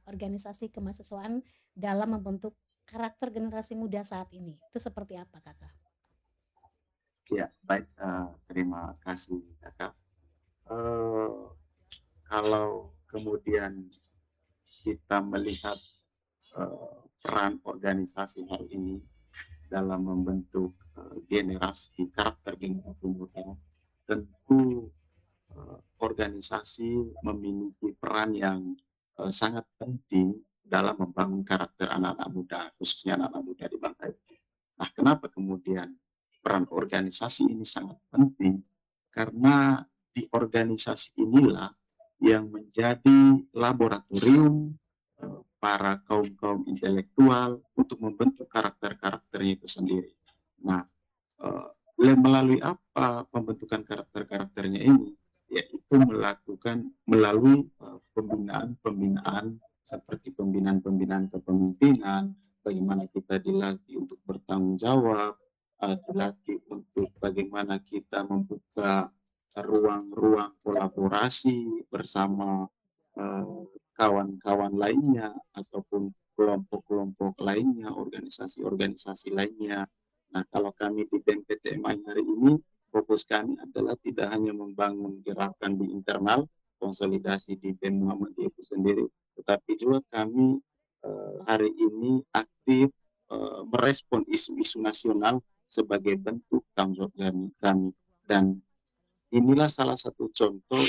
organisasi kemahasiswaan dalam membentuk karakter generasi muda saat ini. Itu seperti apa, Kakak? Ya, baik, terima kasih Kakak. Eee, Kalau kemudian kita melihat, peran organisasi hari ini dalam membentuk, karakter generasi muda, tentu, organisasi memiliki peran yang, sangat penting dalam membangun karakter anak-anak muda, khususnya anak-anak muda di bangsa ini. Nah, kenapa kemudian peran organisasi ini sangat penting? Karena di organisasi inilah yang menjadi laboratorium para kaum-kaum intelektual untuk membentuk karakter-karakternya itu sendiri. Nah, melalui apa pembentukan karakter-karakternya ini? Yaitu melalui pembinaan-pembinaan seperti pembinaan-pembinaan kepemimpinan, bagaimana kita dilatih untuk bertanggung jawab, dilatih untuk bagaimana kita membuka ruang-ruang kolaborasi bersama kawan-kawan lainnya ataupun kelompok-kelompok lainnya, organisasi-organisasi lainnya. Nah, kalau kami di BEM PTMI hari ini, fokus kami adalah tidak hanya membangun gerakan di internal, konsolidasi di BEM Muhammadiyah itu sendiri, tetapi juga kami hari ini aktif merespon isu-isu nasional sebagai bentuk tanggung jawab kami. Dan inilah salah satu contoh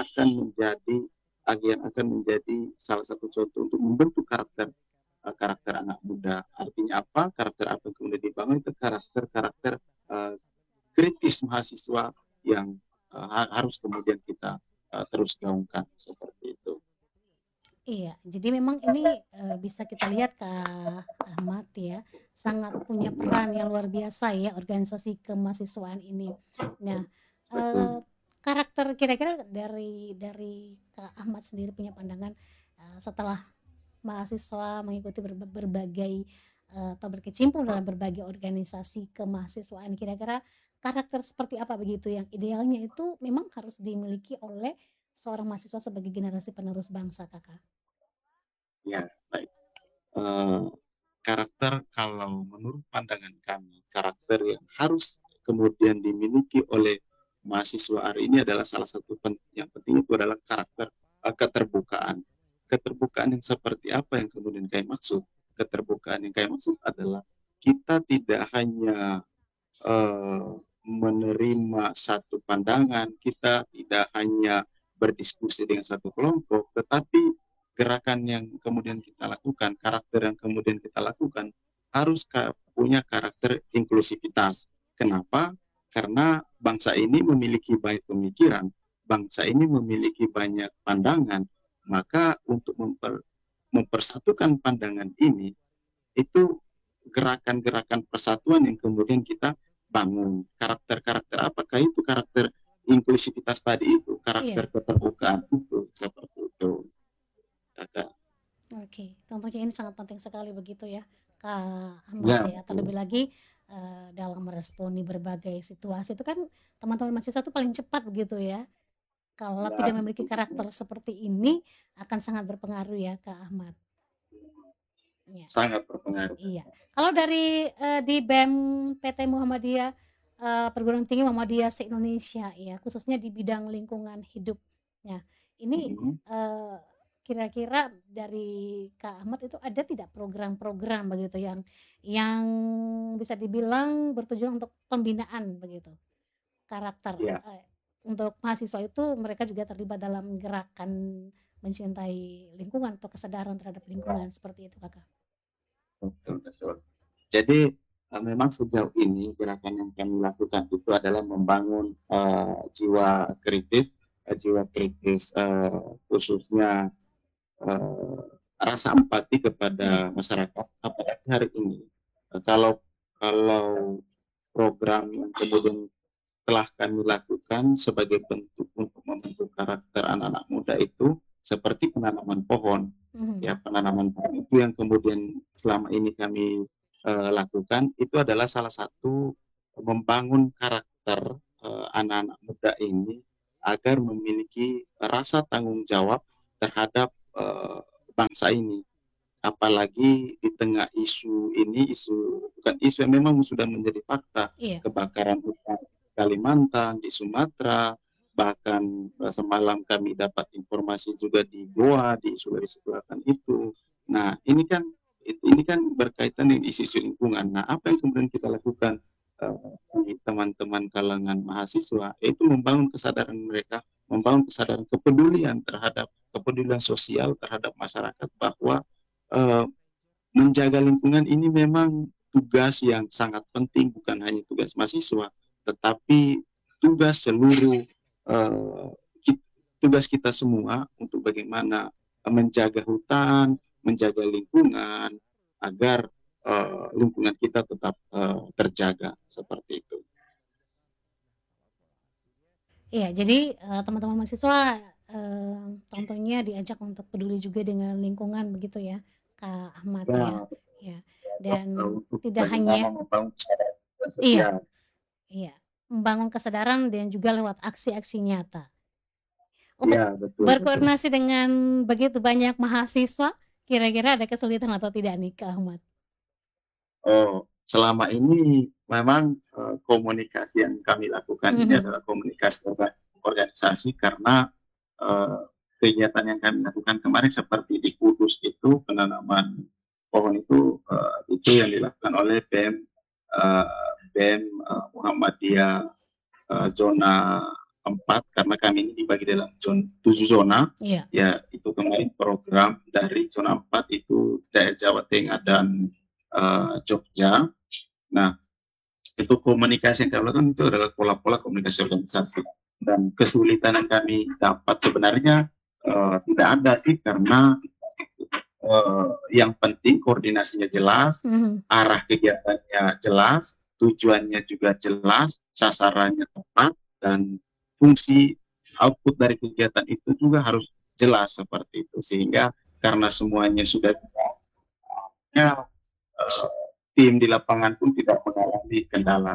yang akan menjadi salah satu contoh untuk membentuk karakter anak muda. Artinya apa? Karakter apa yang kemudian dibangun itu karakter-karakter uh, kritis mahasiswa yang harus kemudian kita terus gaungkan seperti itu. Iya, jadi memang ini, bisa kita lihat Kak Ahmad ya, sangat punya peran yang luar biasa ya organisasi kemahasiswaan ini. Nah, eee, Betul. karakter kira-kira dari Kak Ahmad sendiri punya pandangan, setelah mahasiswa mengikuti berbagai, atau berkecimpung dalam berbagai organisasi kemahasiswaan, kira-kira karakter seperti apa begitu yang idealnya itu memang harus dimiliki oleh seorang mahasiswa sebagai generasi penerus bangsa, Kakak? Ya, baik. Uh, Karakter kalau menurut pandangan kami, karakter yang harus kemudian dimiliki oleh mahasiswa hari ini adalah salah satu yang penting itu adalah karakter keterbukaan. Keterbukaan yang seperti apa yang kemudian kami maksud? Keterbukaan yang kami maksud adalah kita tidak hanya eh, menerima satu pandangan, kita tidak hanya berdiskusi dengan satu kelompok, tetapi gerakan yang kemudian kita lakukan, karakter yang kemudian kita lakukan, harus punya karakter inklusivitas. Kenapa? Karena bangsa ini memiliki banyak pemikiran, bangsa ini memiliki banyak pandangan, maka untuk mempersatukan pandangan ini, itu gerakan-gerakan persatuan yang kemudian kita bangun. Karakter-karakter apakah itu karakter inklusivitas tadi itu, Iya. karakter keterbukaan itu, seperti itu. Kakak. Oke, tentunya ini sangat penting sekali begitu ya, Kak Ahmad Ya, ya. Terlebih betul. lagi dalam meresponi berbagai situasi itu kan teman-teman mahasiswa itu paling cepat begitu ya. Kalau Ya, tidak memiliki betul, karakter betul. seperti ini akan sangat berpengaruh ya, Kak Ahmad. Ya, Sangat berpengaruh. iya. Kalau dari di BEM PT Muhammadiyah Perguruan Tinggi Muhammadiyah se-Indonesia ya, khususnya di bidang lingkungan hidup. Nah, ini Mhm. eh, kira-kira dari Kak Ahmad itu ada tidak program-program begitu yang bisa dibilang bertujuan untuk pembinaan begitu karakter Ya, untuk mahasiswa itu mereka juga terlibat dalam gerakan mencintai lingkungan atau kesadaran terhadap lingkungan seperti itu Kakak. betul, betul. Jadi memang sejauh ini gerakan yang kami lakukan itu adalah membangun jiwa kritis khususnya eh, rasa empati Iya, kepada masyarakat. Apalagi hari ini, kalau kalau program yang kemudian telah kami lakukan sebagai bentuk untuk membentuk karakter anak-anak muda itu seperti penanaman pohon. mhm, Ya, penanaman pohon itu yang kemudian selama ini kami lakukan itu adalah salah satu membangun karakter anak-anak muda ini agar memiliki rasa tanggung jawab terhadap bangsa ini. Apalagi di tengah isu ini, bukan isu yang memang sudah menjadi fakta, Iya. kebakaran hutan Kalimantan, di Sumatera, bahkan semalam kami dapat informasi juga di Goa, di Sulawesi Selatan itu. Nah, ini kan berkaitan dengan isu-isu lingkungan. Nah, apa yang kemudian kita lakukan di teman-teman kalangan mahasiswa, itu membangun kesadaran mereka, membangun kesadaran kepedulian sosial terhadap masyarakat bahwa uh, menjaga lingkungan ini memang tugas yang sangat penting, bukan hanya tugas mahasiswa, tetapi tugas seluruh uh, tugas kita semua untuk bagaimana menjaga hutan, menjaga lingkungan agar lingkungan kita tetap terjaga seperti itu. Iya, jadi teman-teman mahasiswa tentunya diajak untuk peduli juga dengan lingkungan begitu ya, Kak Ahmad ya. Ya, Ya. Dan untuk tidak bagaimana hanya membangun kesadaran iya, sosial. iya, membangun kesadaran dan juga lewat aksi-aksi nyata. Untuk Ya, betul, betul. berkoordinasi dengan begitu banyak mahasiswa, kira-kira ada kesulitan atau tidak nih, Kak Ahmad? Oh, selama ini memang komunikasi yang kami lakukan ini Mhm. adalah komunikasi organisasi karena uh, kegiatan yang kami lakukan kemarin seperti di Kudus itu penanaman pohon itu yang dilakukan oleh BEM Muhammadiyah zona 4 karena kami ini dibagi dalam 7 zona. Iya. Ya, itu kemarin program dari zona 4 itu daerah Jawa Tengah dan Jogja. Nah, itu komunikasi yang kami lakukan itu adalah pola-pola komunikasi organisasi. Dan kesulitan yang kami dapat sebenarnya tidak ada sih, karena yang penting koordinasinya jelas, Mhm. arah kegiatannya jelas, tujuannya juga jelas, sasarannya tepat, dan fungsi output dari kegiatan itu juga harus jelas seperti itu. Sehingga karena semuanya sudah ya, tim di lapangan pun tidak mengalami kendala.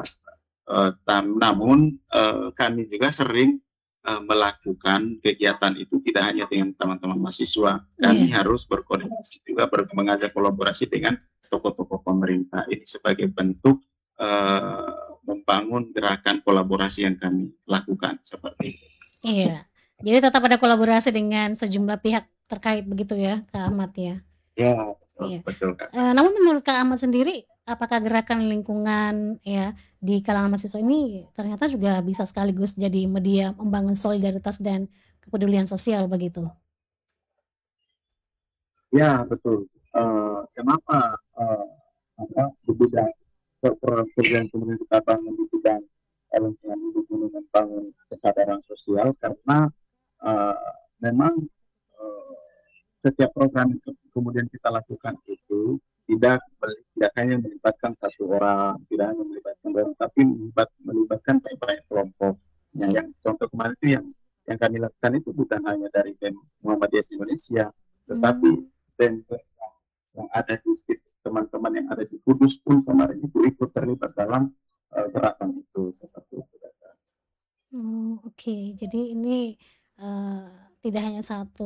Namun kami juga sering melakukan kegiatan itu tidak hanya dengan teman-teman mahasiswa. Kami Iya. harus berkoordinasi juga, mengajak kolaborasi dengan tokoh-tokoh pemerintah. Ini sebagai bentuk membangun gerakan kolaborasi yang kami lakukan seperti itu. Iya. Jadi tetap ada kolaborasi dengan sejumlah pihak terkait begitu ya, Kak Ahmad ya? Ya, betul, Iya. betul Kak. Namun menurut Kak Ahmad sendiri, apakah gerakan lingkungan ya di kalangan mahasiswa ini ternyata juga bisa sekaligus jadi media membangun solidaritas dan kepedulian sosial begitu? Ya, betul. Kenapa di bidang program kemudian kita bangun di bidang lingkungan hidup ini membangun kesadaran sosial, karena memang uh, setiap program kemudian kita lakukan itu tidak hanya melibatkan satu orang, tidak hanya melibatkan orang, tapi melibatkan banyak kelompok. Nah, Iya. yang contoh kemarin itu yang kami lakukan itu bukan hanya dari BEM Muhammadiyah Indonesia, tetapi Mmm. BEM yang ada di teman-teman yang ada di Kudus pun kemarin itu ikut terlibat dalam gerakan itu seperti itu. Oh, oke. Jadi ini, eee, tidak hanya satu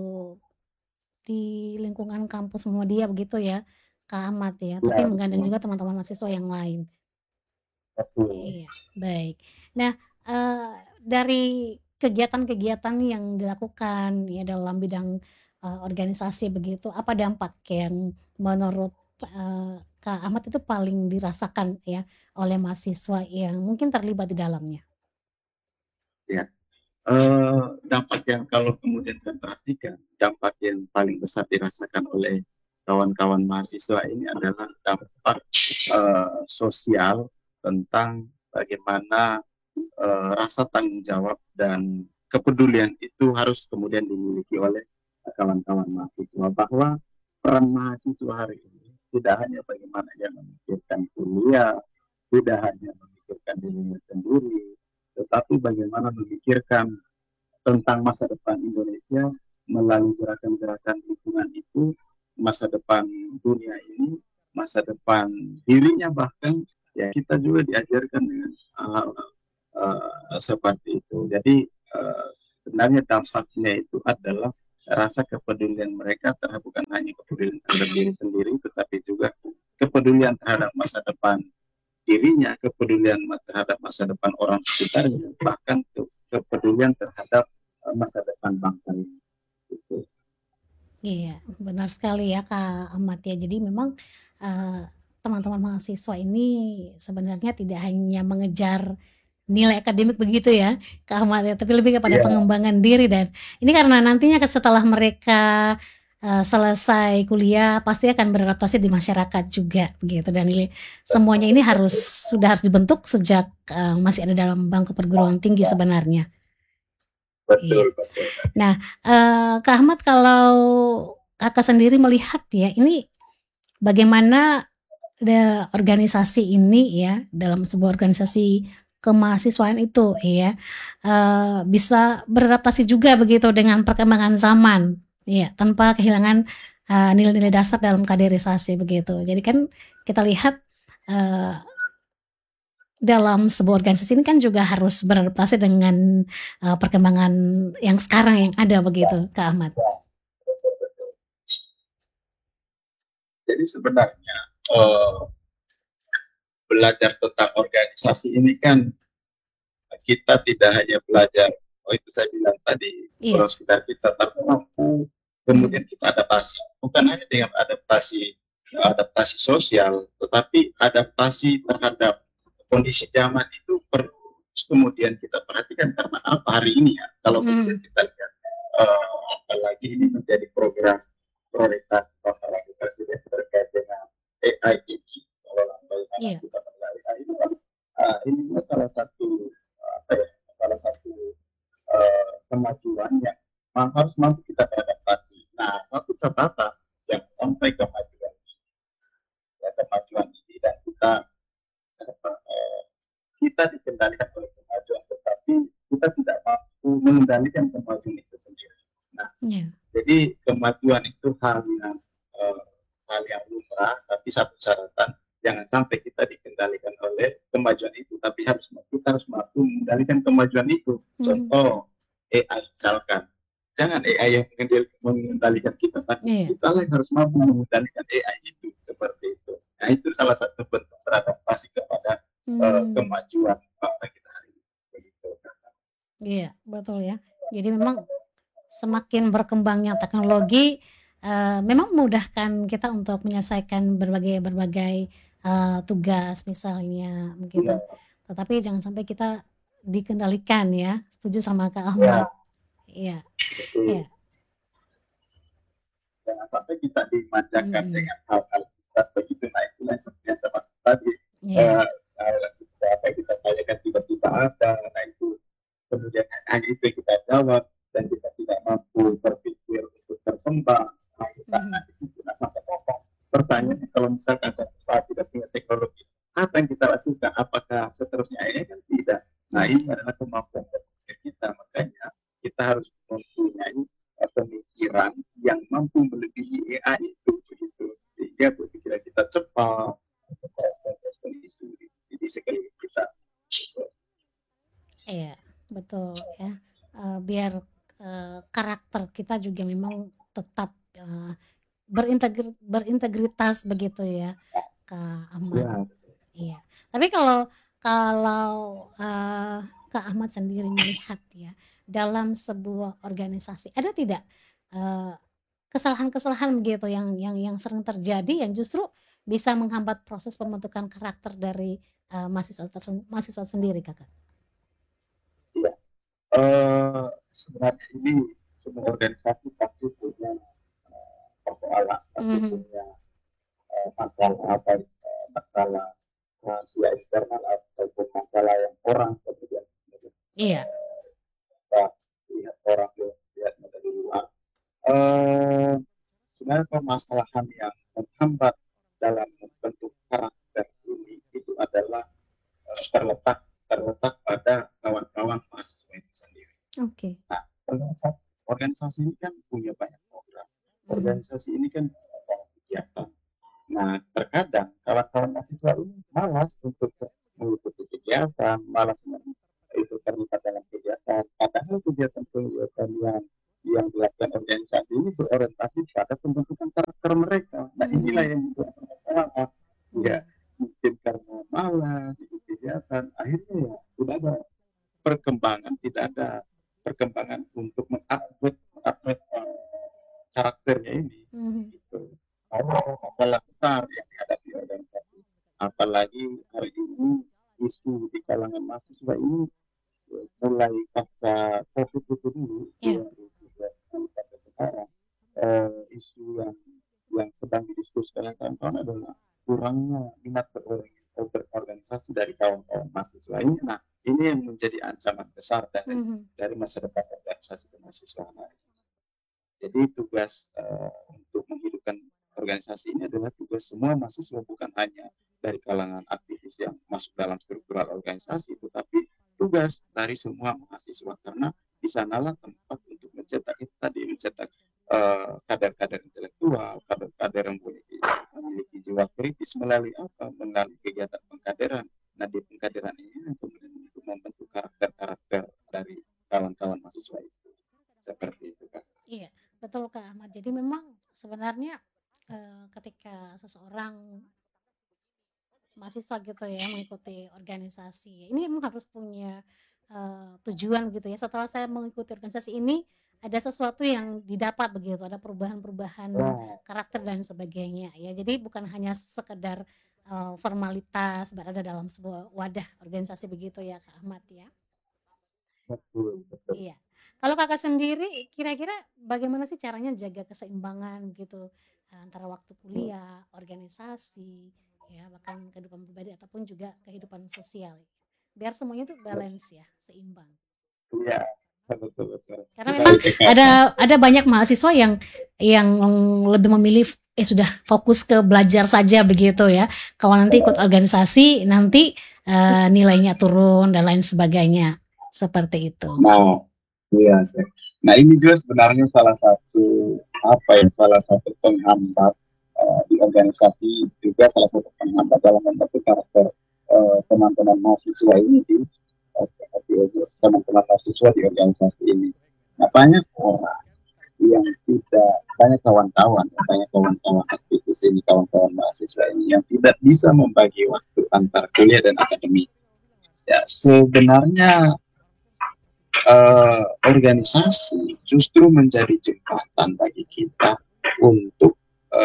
di lingkungan kampus Muhammadiyah begitu ya, Kak Ahmad ya, Ya, tapi menggandeng betul. juga teman-teman mahasiswa yang lain. Betul. Iya, baik. Nah, dari kegiatan-kegiatan yang dilakukan ya dalam bidang, organisasi begitu, apa dampak yang menurut, Kak Ahmad itu paling dirasakan ya oleh mahasiswa yang mungkin terlibat di dalamnya? Ya. Dampak yang kalau kemudian kita perhatikan, dampak yang paling besar dirasakan oleh kawan-kawan mahasiswa ini adalah dampak sosial tentang bagaimana rasa tanggung jawab dan kepedulian itu harus kemudian dimiliki oleh kawan-kawan mahasiswa, bahwa peran mahasiswa hari ini tidak hanya bagaimana dia memikirkan kuliah, tidak hanya memikirkan dirinya sendiri, tetapi bagaimana memikirkan tentang masa depan Indonesia melalui gerakan-gerakan lingkungan itu, masa depan dunia ini, masa depan dirinya, bahkan ya kita juga diajarkan dengan seperti itu. Jadi sebenarnya dampaknya itu adalah rasa kepedulian mereka terhadap bukan hanya kepedulian terhadap diri sendiri, tetapi juga kepedulian terhadap masa depan dirinya, kepedulian terhadap masa depan orang sekitarnya, bahkan kepedulian terhadap masa depan bangsa ini. Gitu. Iya, benar sekali ya Kak Ahmad ya. Jadi memang teman-teman mahasiswa ini sebenarnya tidak hanya mengejar nilai akademik begitu ya Kak Ahmad ya, tapi lebih kepada Iya, pengembangan diri. Dan ini karena nantinya setelah mereka selesai kuliah pasti akan beradaptasi di masyarakat juga begitu. Dan ini semuanya ini sudah harus dibentuk sejak masih ada dalam bangku perguruan tinggi sebenarnya. Iya. betul, betul. Nah, Kak Ahmad, kalau Kakak sendiri melihat ya, ini bagaimana organisasi ini ya, dalam sebuah organisasi kemahasiswaan itu ya, bisa beradaptasi juga begitu dengan perkembangan zaman, ya, tanpa kehilangan nilai-nilai dasar dalam kaderisasi begitu. Jadi kan kita lihat dalam sebuah organisasi ini kan juga harus beradaptasi dengan perkembangan yang sekarang yang ada begitu, Kak Ahmad. Jadi sebenarnya belajar tentang organisasi ini kan kita tidak hanya belajar, itu saya bilang tadi, Iya. orang sekitar kita, tapi mampu kemudian kita adaptasi. Bukan hanya dengan adaptasi sosial, tetapi adaptasi terhadap kondisi zaman itu perlu kemudian kita perhatikan karena apa hari ini ya. Kalau kemudian kita lihat, apalagi ini menjadi program prioritas Bapak Presiden terkait dengan AI ini, kalau bagaimana Iya. kita mengenai AI ini kan, ini salah satu salah satu kemajuan yang harus mampu kita beradaptasi. Nah, satu catatan yang sampai kemajuan ini dan kita dikendalikan oleh kemajuan, tetapi kita tidak mampu mengendalikan kemajuan itu sendiri. Nah, Iya. jadi kemajuan itu hal yang lumrah, tapi satu catatan, jangan sampai kita dikendalikan oleh kemajuan itu, tapi kita harus mampu mengendalikan kemajuan itu. Contoh AI misalkan, jangan AI yang mengendalikan kita, tapi kita yang harus mampu mengendalikan AI itu, seperti itu. Nah, itu salah satu bentuk beradaptasi kepada kemajuan bangsa kita hari ini. Begitu. Iya, betul ya. Jadi memang semakin berkembangnya teknologi memang memudahkan kita untuk menyelesaikan berbagai tugas misalnya begitu. Tetapi jangan sampai kita dikendalikan ya. Setuju sama Kak Ahmad. Iya. Iya. Jangan sampai kita dimanjakan dengan hal-hal begitu. Nah, itu yang seperti yang saya maksud tadi. Apa yang kita tanyakan tiba-tiba ada, nah itu kemudian hanya itu yang kita jawab dan kita tidak mampu berpikir untuk berkembang. Nah, kita di situ sampai pokok. Pertanyaannya kalau misalkan satu saat tidak punya teknologi, apa yang kita lakukan? Apakah seterusnya kan tidak? Nah, ini adalah kemampuan berpikir kita. Makanya kita harus mempunyai pemikiran yang mampu melebihi AI itu begitu, sehingga berpikiran kita cepat, respon isu di sekeliling kita. Iya, betul ya. Biar karakter kita juga memang tetap berintegritas begitu ya, Kak Ahmad. Ya. Iya. Tapi kalau kalau Kak Ahmad sendiri melihat ya dalam sebuah organisasi ada tidak kesalahan-kesalahan begitu yang sering terjadi yang justru bisa menghambat proses pembentukan karakter dari mahasiswa sendiri, Kakak? Iya. Sebenarnya ini semua organisasi pasti punya persoalan, pasti punya masalah masalah rahasia internal ataupun masalah yang orang kemudian Iya. kita lihat orang lihat dari luar. Sebenarnya permasalahan yang menghambat dalam membentuk karakter ini itu adalah terletak pada kawan-kawan mahasiswa itu sendiri. Oke. Nah, organisasi ini kan punya banyak program. Organisasi ini kan banyak kegiatan. Nah, terkadang kawan-kawan mahasiswa ini malas untuk mengikuti kegiatan, malas itu terlibat dalam kegiatan. Padahal kegiatan yang dilakukan organisasi ini berorientasi pada pembentukan karakter mereka. Nah inilah yang membuat masalah. Ya mungkin karena malas, ikut kegiatan, akhirnya ya tidak ada perkembangan, tidak ada perkembangan untuk mengupgrade karakternya ini. Gitu. Ada masalah besar yang dihadapi organisasi. Apalagi hari ini isu di kalangan mahasiswa ini mulai pasca COVID itu dulu, sampai sekarang, isu yang sedang didiskusikan kawan-kawan adalah kurangnya minat berorganisasi dari kawan-kawan mahasiswa ini. Nah, ini yang menjadi ancaman besar dari masa depan organisasi kemahasiswaan. Jadi tugas untuk menghidupkan organisasi ini adalah tugas semua mahasiswa, bukan hanya dari kalangan aktivis yang masuk dalam struktural organisasi, tetapi tugas dari semua mahasiswa, karena di sanalah tempat untuk mencetak kader-kader intelektual, kader-kader yang memiliki jiwa kritis melalui apa? Melalui kegiatan pengkaderan. Nah, di pengkaderan ini kemudian untuk membentuk karakter-karakter dari kawan-kawan mahasiswa itu. Seperti itu, Kak. Iya, betul Kak Ahmad. Jadi memang sebenarnya ketika seseorang mahasiswa gitu ya mengikuti organisasi, ini memang harus punya tujuan gitu ya. Setelah saya mengikuti organisasi ini, ada sesuatu yang didapat begitu, ada perubahan-perubahan karakter dan sebagainya ya. Jadi bukan hanya sekedar formalitas berada dalam sebuah wadah organisasi begitu ya Kak Ahmad ya. Betul. Iya. Kalau Kakak sendiri kira-kira bagaimana sih caranya jaga keseimbangan gitu antara waktu kuliah, organisasi, ya bahkan kehidupan pribadi ataupun juga kehidupan sosial, biar semuanya tuh balance ya, seimbang. Iya, betul. Karena memang ada banyak mahasiswa yang lebih memilih sudah fokus ke belajar saja begitu ya. Kalau nanti ikut organisasi nanti nilainya turun dan lain sebagainya. Seperti itu. Nah, iya. Nah, ini juga sebenarnya salah satu penghambat di organisasi, juga salah satu penghambat dalam membentuk karakter teman-teman mahasiswa ini di teman-teman mahasiswa di organisasi ini. Nah, banyak kawan-kawan aktivis ini, kawan-kawan mahasiswa ini yang tidak bisa membagi waktu antar kuliah dan akademik. Ya, sebenarnya organisasi justru menjadi jembatan bagi kita untuk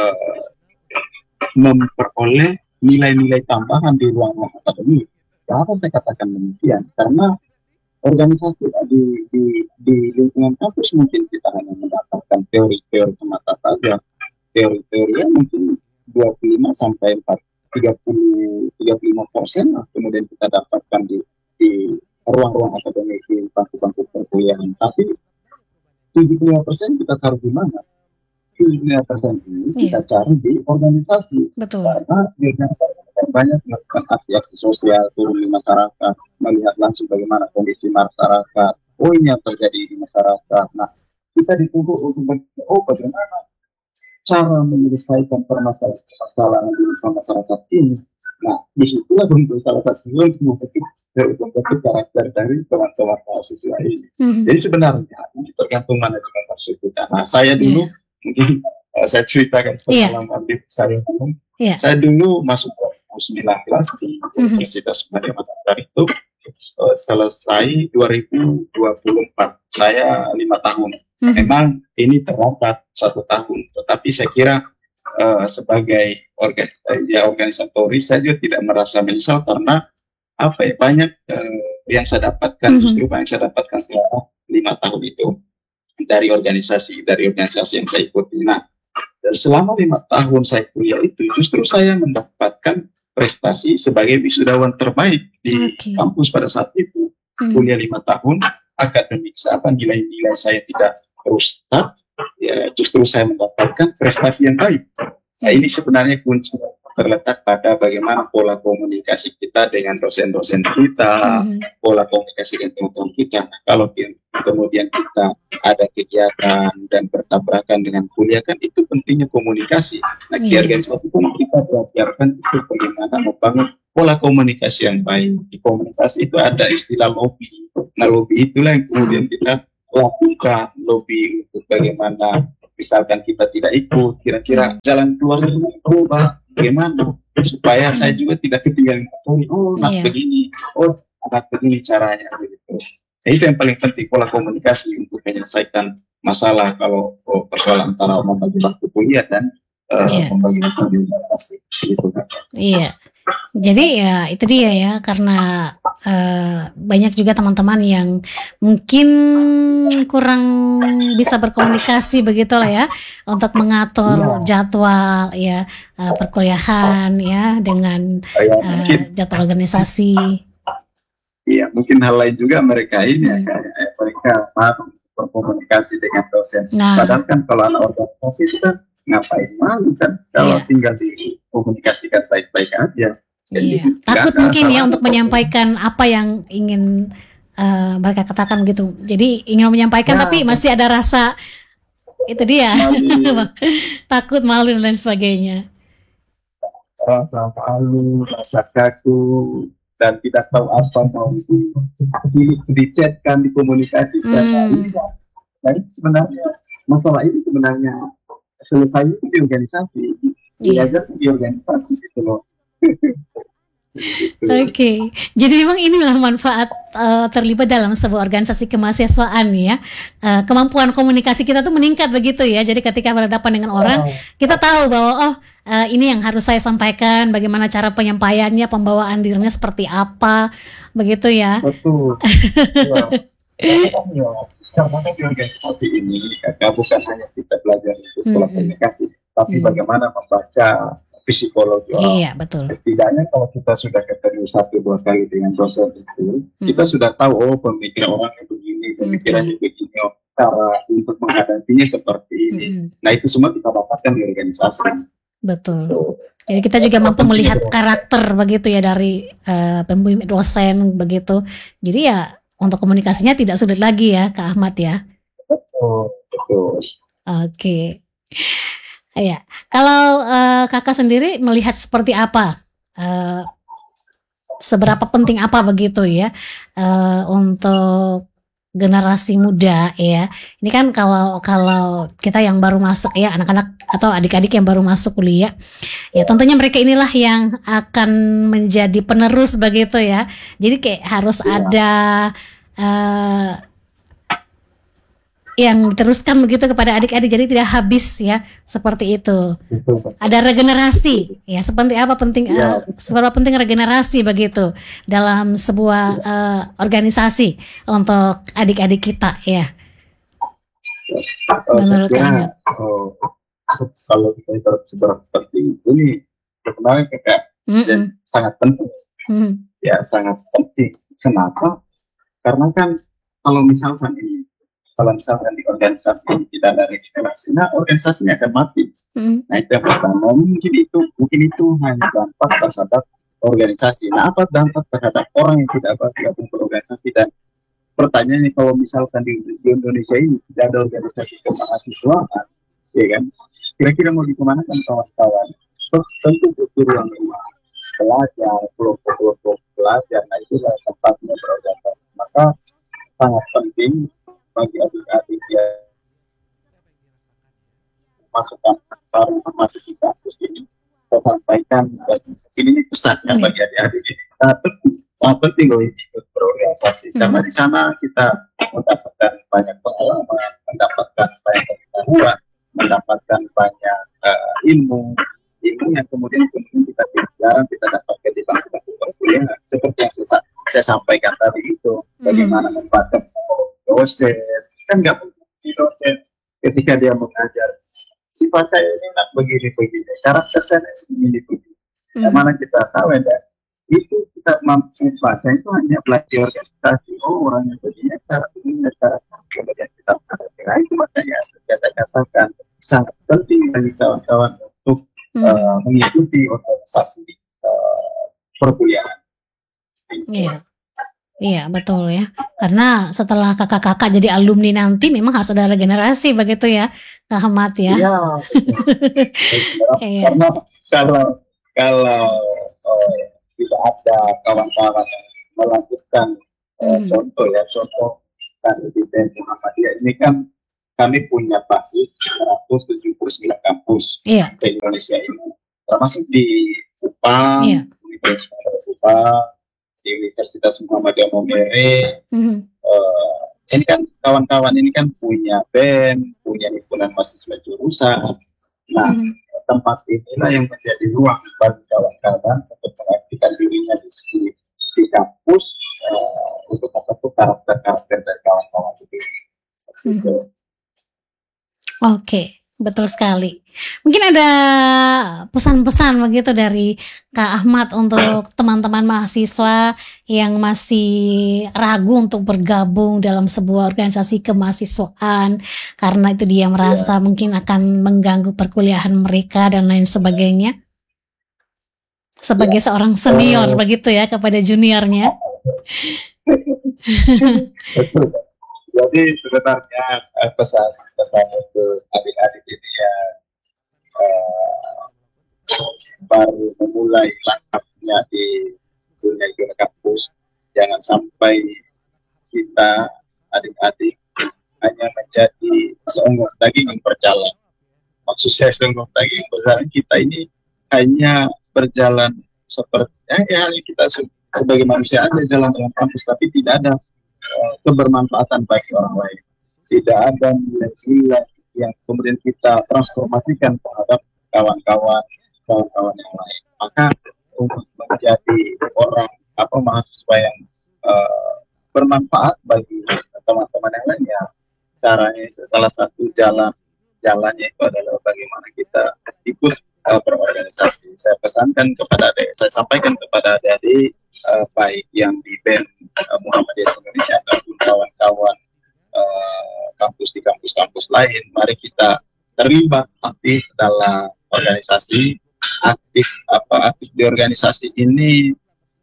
memperoleh nilai-nilai tambahan di ruang akademik. Kenapa saya katakan demikian? Karena organisasi di lingkungan kampus mungkin kita hanya mendapatkan teori-teori semata saja. Teori-teori yang mungkin 25 sampai 35% kemudian kita dapatkan di ruang-ruang akademik, di bangku-bangku perkuliahan. Tapi 75% kita cari di mana? 75% ini kita cari di organisasi. Betul. Karena di organisasi kita banyak melakukan aksi-aksi sosial, turun di masyarakat, melihat langsung bagaimana kondisi masyarakat. Oh, ini yang terjadi di masyarakat. Nah, kita dituntut untuk bagaimana cara menyelesaikan permasalahan di masyarakat ini. Nah, disitulah bentuk salah satu untuk membentuk karakter dari teman-teman mahasiswa ini. Jadi sebenarnya ini tergantung manajemen maksud kita. Nah, saya dulu mungkin saya ceritakan pengalaman di saya dulu. Saya dulu masuk 2019 di Universitas Madya Makassar itu selesai 2024. Saya 5 tahun. Memang ini terlambat 1 tahun, tetapi saya kira sebagai organisatoris saya juga tidak merasa menyesal, karena banyak yang saya dapatkan, justru banyak saya dapatkan selama 5 tahun itu dari organisasi yang saya ikuti. Nah, selama 5 tahun saya kuliah itu justru saya mendapatkan prestasi sebagai wisudawan terbaik di kampus pada saat itu. Kuliah 5 tahun, akademik nilai-nilai saya tidak rusak, ya justru saya mendapatkan prestasi yang baik. Nah, ini sebenarnya kunci terletak pada bagaimana pola komunikasi kita dengan dosen-dosen kita, pola komunikasi dengan teman-teman kita. Nah, kalau kemudian kita ada kegiatan dan bertabrakan dengan kuliah, kan itu pentingnya komunikasi. Nah, di organisasi pun kita belajarkan itu bagaimana membangun pola komunikasi yang baik. Di komunikasi itu ada istilah lobby. Nah, lobby itulah yang kemudian kita lakukan lobby untuk bagaimana misalkan kita tidak ikut, kira-kira jalan keluarnya berubah bagaimana supaya saya juga tidak ketinggalan. Oh, nak begini, oh, nak begini caranya begitu. Nah, itu yang paling penting, pola komunikasi untuk menyelesaikan masalah kalau persoalan antara membagi waktu kuliah dan membagi waktu di organisasi. Gitu kan. Iya. Jadi ya itu dia ya, karena banyak juga teman-teman yang mungkin kurang bisa berkomunikasi begitulah ya, untuk mengatur jadwal ya perkuliahan ya dengan jadwal organisasi. Iya, mungkin hal lain juga mereka ini mereka malu berkomunikasi dengan dosen. Padahal kan kalau anak organisasi itu kan ngapain malu kan kalau tinggal dikomunikasikan baik-baik aja. Iya. Takut mungkin ya untuk menyampaikan apa yang ingin mereka katakan gitu. Jadi ingin menyampaikan tapi masih ada rasa itu dia takut, malu dan lain sebagainya. Rasa malu, rasa kaku, dan tidak tahu apa mau dichatkan, dikomunikasikan. Nah, itu sebenarnya masalah ini sebenarnya selesai di organisasi, diajar di organisasi gitu loh. Oke, jadi memang inilah manfaat terlibat dalam sebuah organisasi kemahasiswaan ya. Kemampuan komunikasi kita tuh meningkat begitu ya. Jadi ketika berhadapan dengan orang, kita tahu bahwa ini yang harus saya sampaikan, bagaimana cara penyampaiannya, pembawaan dirinya seperti apa, begitu ya. Betul. Karena di organisasi ini bukan hanya kita belajar pola komunikasi, tapi bagaimana membaca psikologi orang. Iya, betul. Setidaknya kalau kita sudah ketemu 1-2 kali dengan dosen itu, kita sudah tahu pemikiran orangnya begini, pemikirannya begini, cara untuk menghadapinya seperti ini. Nah, itu semua kita dapatkan di organisasi. Betul. Jadi kita juga mampu melihat karakter begitu ya dari pembimbing dosen begitu. Jadi ya untuk komunikasinya tidak sulit lagi ya, Kak Ahmad ya. Betul. Oke. Ya, kalau kakak sendiri melihat seperti apa, seberapa penting apa begitu ya untuk generasi muda ya. Ini kan kalau kita yang baru masuk ya, anak-anak atau adik-adik yang baru masuk kuliah, ya tentunya mereka inilah yang akan menjadi penerus begitu ya. Jadi kayak harus ada yang diteruskan begitu kepada adik-adik, jadi tidak habis ya, seperti itu. Ada regenerasi ya, seperti apa penting seberapa penting regenerasi begitu dalam sebuah organisasi untuk adik-adik kita ya. Menurut kamu? Kalau kita bicara seberapa penting ini sebenarnya kayak sangat penting. Ya, sangat penting. Kenapa? Karena kan kalau misalkan di organisasi tidak ada regenerasi, nah organisasinya akan mati. Nah, itu yang pertama. Mungkin itu hanya dampak terhadap organisasi. Nah, apa dampak terhadap orang yang tidak bergabung berorganisasi? Dan pertanyaannya, kalau misalkan di Indonesia ini tidak ada organisasi kemahasiswaan, ya kan? Kira-kira mau dikemanakan kawan-kawan? Tentu butuh ruang belajar, kelompok-kelompok belajar. Nah, itulah tempatnya berorganisasi. Maka sangat penting bagi adik-adik yang masukkan masuk di kampus ini, saya sampaikan ini pesannya bagi adik-adik ini sangat penting loh ikut berorganisasi, karena di sana kita mendapatkan banyak pengalaman, mendapatkan banyak pengetahuan, mendapatkan banyak ilmu yang kemudian kita jarang kita dapatkan di bangku perkuliahan, seperti yang saya sampaikan tadi itu, bagaimana membaca dosen. Kan nggak mungkin dosen ketika dia mengajar sifat saya ini nak begini karakter saya ini begini. Mana kita tahu ada itu kita mampu baca itu hanya belajar organisasi, orangnya begini cara kemudian kita kira itu. Makanya saya katakan sangat penting bagi kawan-kawan untuk mengikuti organisasi perkuliahan. Iya betul ya, karena setelah kakak-kakak jadi alumni nanti memang harus ada regenerasi begitu ya, Kak Ahmad ya. Karena kalau tidak ada kawan-kawan yang melanjutkan contoh Kalau di BEM Muhammadiyah ini kan kami punya basis 179 kampus Iya. di Indonesia ini, termasuk di UPA, Iya. Universitas UPA, di Universitas Muhammadiyah Momere. Ini kan kawan-kawan ini kan punya BEM, punya himpunan mahasiswa jurusan. Nah, tempat inilah yang menjadi ruang bagi kawan-kawan untuk mengaktifkan dirinya di kampus untuk membentuk karakter-karakter dari kawan-kawan itu. Oke, betul sekali. Mungkin ada pesan-pesan begitu dari Kak Ahmad untuk teman-teman mahasiswa yang masih ragu untuk bergabung dalam sebuah organisasi kemahasiswaan karena itu dia merasa mungkin akan mengganggu perkuliahan mereka dan lain sebagainya. Sebagai seorang senior begitu ya kepada juniornya. Betul. Jadi sebenarnya pesan untuk adik-adik ini ya baru memulai langkahnya di dunia kampus, jangan sampai kita adik-adik hanya menjadi seonggok daging yang berjalan. Maksud saya seonggok daging yang berjalan, kita ini hanya berjalan seperti ya kita sebagai manusia ada dalam kampus, tapi tidak ada kebermanfaatan bagi orang lain. Tidak ada nilai-nilai yang kemudian kita transformasikan terhadap kawan-kawan yang lain. Maka untuk menjadi orang mahasiswa yang bermanfaat bagi teman-teman yang lain, ya caranya salah satu jalannya itu adalah bagaimana kita ikut berorganisasi. Saya pesankan kepada adik, saya sampaikan kepada adik baik yang di BEM Muhammadiyah Indonesia ataupun kawan-kawan kampus di kampus-kampus lain, mari kita terlibat aktif dalam organisasi. Aktif di organisasi ini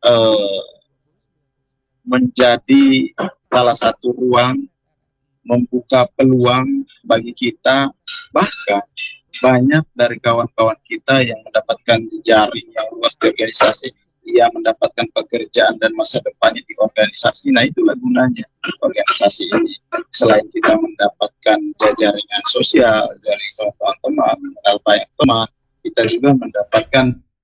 menjadi salah satu ruang membuka peluang bagi kita, bahkan banyak dari kawan-kawan kita yang mendapatkan jejaring yang luas di organisasi, ia mendapatkan pekerjaan dan masa depannya di organisasi. Nah, itulah gunanya organisasi ini. Selain kita mendapatkan jaringan sosial, jaringan sama teman, mengenal banyak teman, kita juga mendapatkan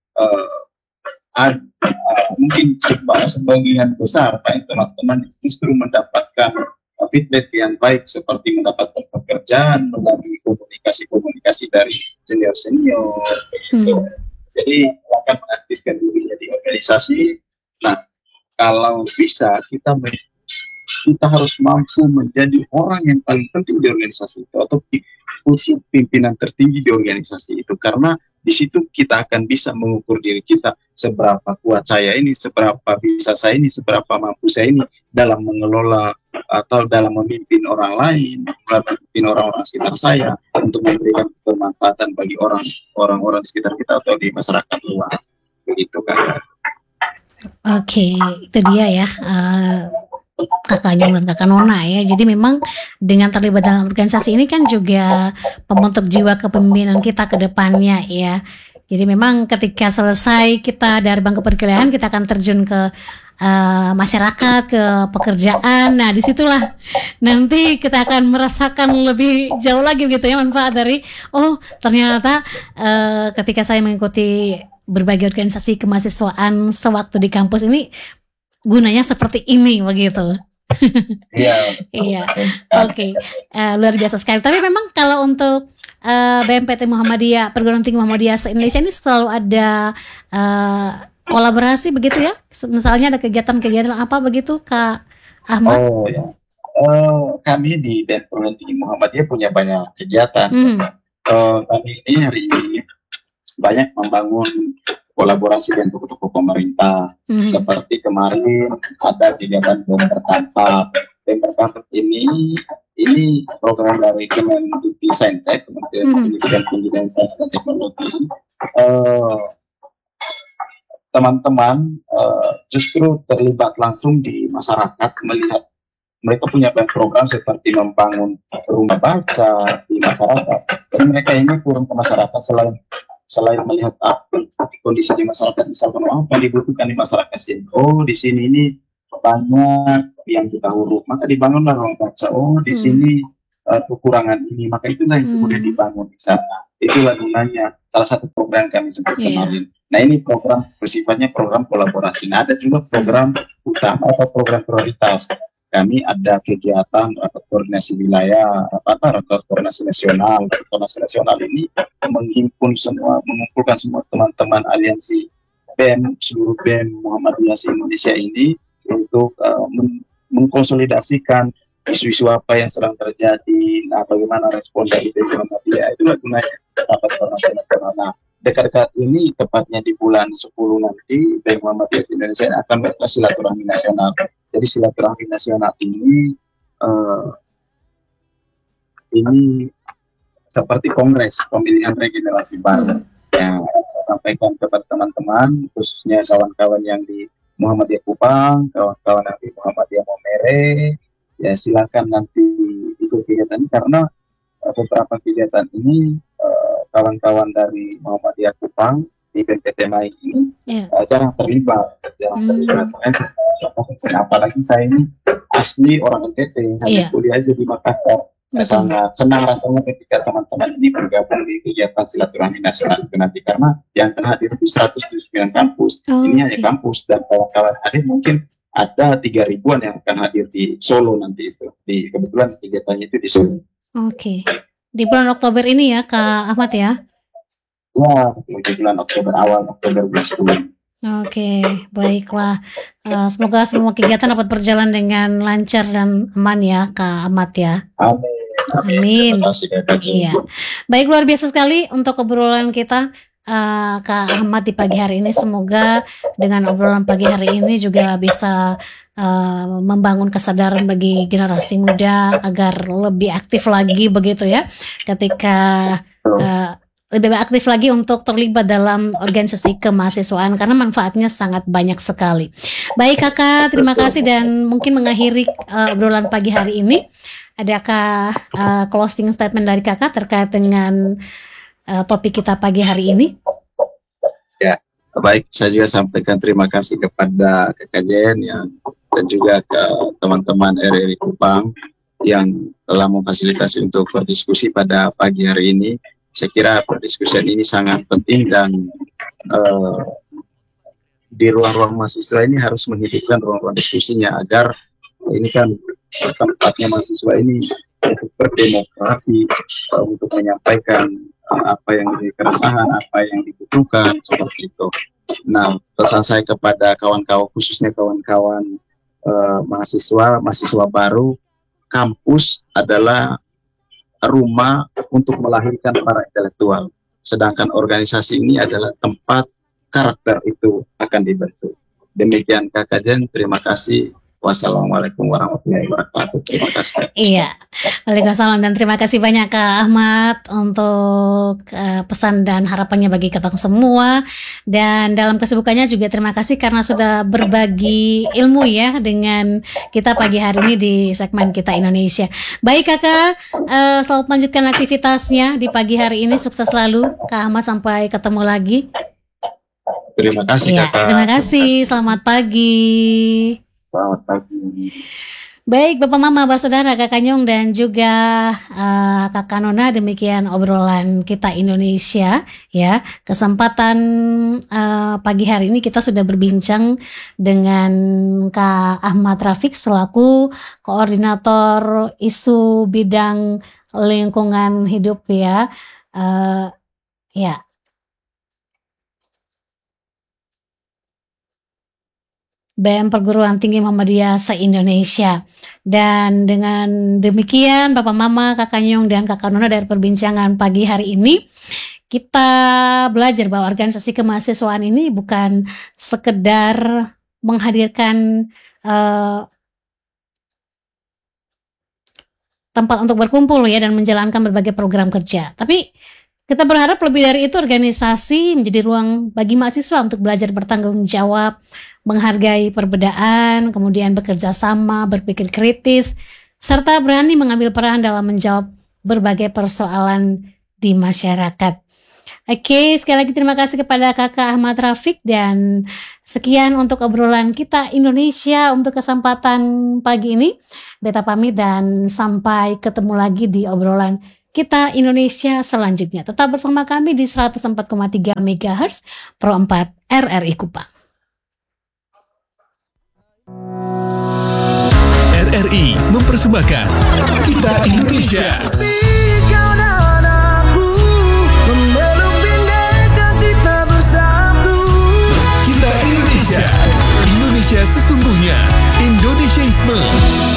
mungkin sebagian besar banyak teman-teman justru mendapatkan feedback yang baik, seperti mendapatkan pekerjaan melalui komunikasi dari senior-senior. Jadi akan mengaktifkan dirinya di organisasi. Nah, kalau bisa kita harus mampu menjadi orang yang paling penting di organisasi itu, atau pimpinan tertinggi di organisasi itu, karena di situ kita akan bisa mengukur diri kita, seberapa kuat saya ini, seberapa bisa saya ini, seberapa mampu saya ini dalam mengelola atau dalam memimpin orang lain, memimpin orang-orang sekitar saya untuk memberikan kemanfaatan bagi orang-orang di sekitar kita atau di masyarakat luas, begitu kan? Oke, itu dia ya. Kakak Nyong dan Kakak Nona ya. Jadi memang dengan terlibat dalam organisasi ini kan juga membentuk jiwa kepemimpinan kita ke depannya ya. Jadi memang ketika selesai kita dari bangku perkuliahan, kita akan terjun ke masyarakat, ke pekerjaan. Nah, disitulah nanti kita akan merasakan lebih jauh lagi gitu ya manfaat dari ternyata ketika saya mengikuti berbagai organisasi kemahasiswaan sewaktu di kampus ini gunanya seperti ini begitu. Iya. Oke. Luar biasa sekali. Tapi memang kalau untuk BMPT Muhammadiyah, Perguruan Tinggi Muhammadiyah se-Indonesia ini selalu ada kolaborasi begitu ya. Misalnya ada kegiatan-kegiatan apa begitu, Kak Ahmad? Kami di Perguruan Tinggi Muhammadiyah punya banyak kegiatan. Kami ini hari ini banyak membangun kolaborasi dengan tokoh-tokoh pemerintah. Seperti kemarin ada kegiatan BEM Bertantap. BEM Bertantap ini program dari Kemenristek, Kementerian Pendidikan Tinggi dan Sains dan Teknologi. Teman-teman justru terlibat langsung di masyarakat, melihat mereka punya program seperti membangun rumah baca di masyarakat. Dan mereka ini turun ke masyarakat selain melihat apa kondisi di masyarakat, misalkan apa dibutuhkan di masyarakat sini. Di sini ini banyak yang kita huruf, maka dibangunlah ruang baca. Oh, di sini kekurangan ini, maka itulah yang kemudian dibangun di sana. Itulah gunanya salah satu program kami sebut kemarin. Nah, ini program bersifatnya program kolaborasi. Nah, ada juga program utama atau program prioritas. Kami ada kegiatan rapat koordinasi wilayah, rapat koordinasi nasional. Koordinasi nasional ini menghimpun semua, mengumpulkan semua teman-teman aliansi BEM, seluruh BEM Muhammadiyah Indonesia ini untuk mengkonsolidasikan isu-isu apa yang sedang terjadi, nah bagaimana respon dari BEM Muhammadiyah. Itulah gunanya rapat koordinasi nasional. Nah, dekat-dekat ini, tepatnya di bulan 10 nanti, BEM Muhammadiyah Indonesia akan berkelas silaturahmi nasional. Jadi silaturahmi nasional ini seperti kongres pemilihan regenerasi baru yang saya sampaikan kepada teman-teman, khususnya kawan-kawan yang di Muhammadiyah Kupang, kawan-kawan yang di Muhammadiyah Maumere, ya silakan nanti ikut kegiatan ini, karena beberapa kegiatan ini kawan-kawan dari Muhammadiyah Kupang di BMPT MAI ini jarang terlibat. Apalagi saya ini asli orang NTT, hanya kuliah aja di Makassar. Sangat senang rasanya ketika teman-teman ini bergabung di kegiatan silaturahmi nasional itu nanti, karena yang akan hadir itu 179 kampus. Ini hanya kampus, dan kawan-kawan hadir mungkin ada 3.000-an yang akan hadir di Solo nanti itu. Kebetulan kegiatannya itu di Solo. Di bulan Oktober ini ya, Kak Ahmad ya? Ya, di bulan Oktober, awal Oktober bulan 10. Baiklah. Semoga semua kegiatan dapat berjalan dengan lancar dan aman ya, Kak Ahmad ya. Amin. Iya. Baik, luar biasa sekali untuk obrolan kita, Kak Ahmad, di pagi hari ini. Semoga dengan obrolan pagi hari ini juga bisa membangun kesadaran bagi generasi muda agar lebih aktif lagi begitu ya, ketika lebih aktif lagi untuk terlibat dalam organisasi kemahasiswaan, karena manfaatnya sangat banyak sekali. Baik Kakak, terima kasih, dan mungkin mengakhiri obrolan pagi hari ini, adakah closing statement dari Kakak terkait dengan topik kita pagi hari ini? Ya, baik, saya juga sampaikan terima kasih kepada Kakak Jen dan juga ke teman-teman RRI Kupang yang telah memfasilitasi untuk berdiskusi pada pagi hari ini. Saya kira perdiskusian ini sangat penting, dan di ruang-ruang mahasiswa ini harus menghidupkan ruang-ruang diskusinya, agar ini kan tempatnya mahasiswa ini untuk berdemokrasi, untuk menyampaikan apa yang menjadi keresahan, apa yang dibutuhkan, seperti itu. Nah, pesan saya kepada kawan-kawan, khususnya kawan-kawan mahasiswa baru, kampus adalah rumah untuk melahirkan para intelektual, sedangkan organisasi ini adalah tempat karakter itu akan dibentuk. Demikian Kakak Jen, terima kasih. Wassalamualaikum warahmatullahi wabarakatuh. Terima kasih. Iya, waalaikumsalam, dan terima kasih banyak Kak Ahmad untuk pesan dan harapannya bagi kita semua. Dan dalam kesibukannya juga terima kasih karena sudah berbagi ilmu ya dengan kita pagi hari ini di segmen Kita Indonesia. Baik Kakak, selamat melanjutkan aktivitasnya di pagi hari ini. Sukses selalu Kak Ahmad, sampai ketemu lagi. Terima kasih Kakak. Terima kasih, selamat pagi. Selamat pagi. Baik Bapak Mama, Bapak Saudara, Kakak Nyong dan juga Kakak Nona, demikian obrolan Kita Indonesia ya. Kesempatan pagi hari ini kita sudah berbincang dengan Kak Ahmad Rafiq selaku koordinator isu bidang lingkungan hidup ya. BEM Perguruan Tinggi Muhammadiyah se-Indonesia. Dan dengan demikian Bapak Mama, Kakak Nyong dan Kakak Nona, dari perbincangan pagi hari ini kita belajar bahwa organisasi kemahasiswaan ini bukan sekedar menghadirkan tempat untuk berkumpul ya dan menjalankan berbagai program kerja, tapi kita berharap lebih dari itu, organisasi menjadi ruang bagi mahasiswa untuk belajar bertanggung jawab, menghargai perbedaan, kemudian bekerja sama, berpikir kritis, serta berani mengambil peran dalam menjawab berbagai persoalan di masyarakat. Oke, sekali lagi terima kasih kepada Kakak Ahmad Rafiq, dan Sekian untuk obrolan kita Indonesia untuk kesempatan pagi ini. Beta pamit dan sampai ketemu lagi di obrolan kita Indonesia selanjutnya. Tetap bersama kami di 104,3 MHz Pro 4 RRI Kupang. RRI mempersembahkan Kita Indonesia. Kita Indonesia. Indonesia sesungguhnya. Indonesiaisme.